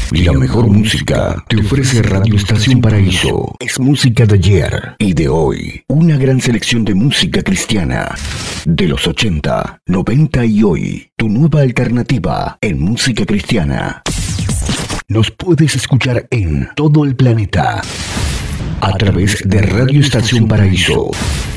La mejor música te ofrece Radio Estación Paraíso. Es música de ayer y de hoy. Una gran selección de música cristiana. De los 80, 90 y hoy. Tu nueva alternativa en música cristiana. Nos puedes escuchar en todo el planeta a través de Radio Estación Paraíso.